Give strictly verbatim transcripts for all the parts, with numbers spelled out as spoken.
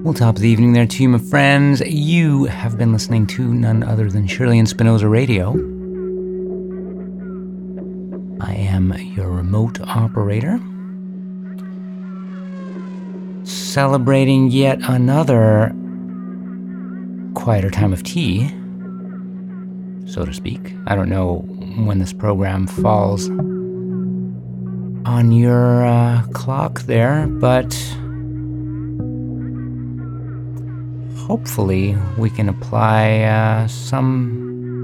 Well, top of the evening there to you, my friends. You have been listening to none other than Shirley and Spinoza Radio. I am your remote operator, celebrating yet another quieter time of tea, so to speak. I don't know when this program falls on your uh, clock there, but hopefully we can apply uh, some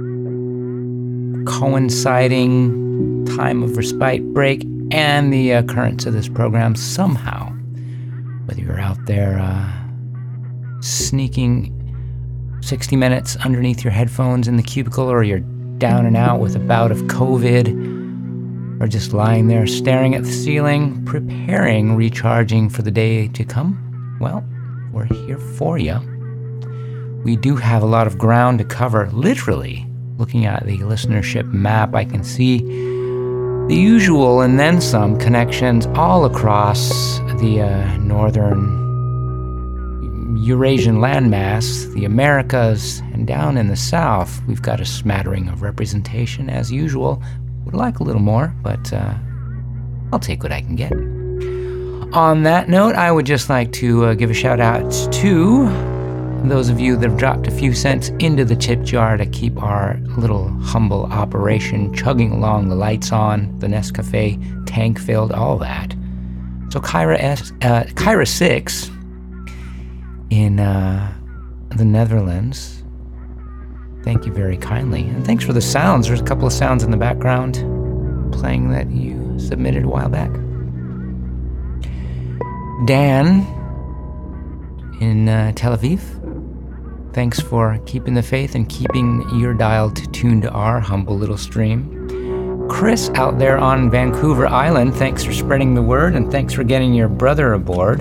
coinciding time of respite break and the occurrence of this program somehow. Whether you're out there uh, sneaking sixty minutes underneath your headphones in the cubicle, or you're down and out with a bout of COVID, or just lying there staring at the ceiling, preparing, recharging for the day to come, well, we're here for you. We do have a lot of ground to cover. Literally, looking at the listenership map, I can see the usual and then some connections all across the uh, northern Eurasian landmass, the Americas, and down in the south, we've got a smattering of representation as usual. Would like a little more, but uh, I'll take what I can get. On that note, I would just like to uh, give a shout out to those of you that have dropped a few cents into the tip jar to keep our little humble operation chugging along, the lights on, the Nescafe tank filled, all that. So Kyra S, uh, Kyra six in uh, the Netherlands, thank you very kindly. And thanks for the sounds. There's a couple of sounds in the background playing that you submitted a while back. Dan in uh, Tel Aviv, thanks for keeping the faith and keeping your dial tuned to our humble little stream. Chris out there on Vancouver Island, thanks for spreading the word, and thanks for getting your brother aboard.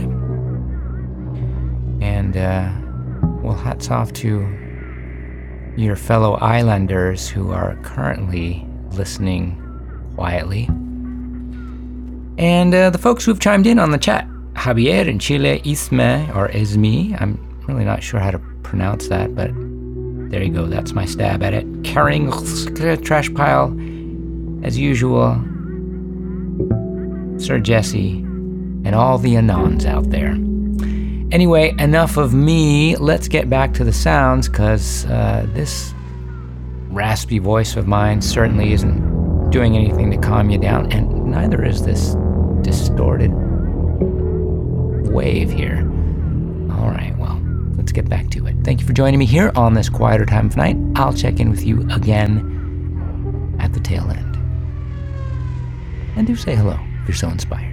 And, uh, well, hats off to your fellow islanders who are currently listening quietly. And uh, the folks who've chimed in on the chat, Javier in Chile, Isme, or Esme, I'm really not sure how to pronounce that, but there you go, that's my stab at it. Carrying trash pile, as usual, Sir Jesse, and all the Anons out there. Anyway, enough of me. Let's get back to the sounds, because uh, this raspy voice of mine certainly isn't doing anything to calm you down, and neither is this distorted wave here. All right, well, let's get back to it. Thank you for joining me here on this quieter time of night. I'll check in with you again at the tail end. And do say hello if you're so inspired.